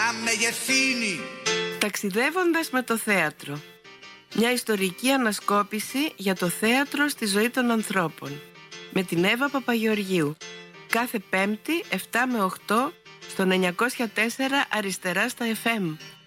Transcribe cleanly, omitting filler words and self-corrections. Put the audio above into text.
να με γευθύνει. Ταξιδεύοντας με το θέατρο. Μια ιστορική ανασκόπηση για το θέατρο στη ζωή των ανθρώπων. Με την Εύα Παπαγεωργίου. Κάθε Πέμπτη 7 με 8 στο 904 αριστερά στα FM.